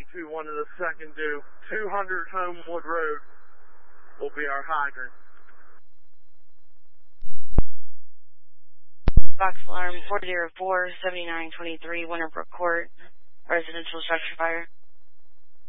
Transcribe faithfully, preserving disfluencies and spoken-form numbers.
two one to the second due. two hundred Homewood Road will be our hydrant. Box alarm four zero four, seven nine two three, Winterbrook Court, residential structure fire.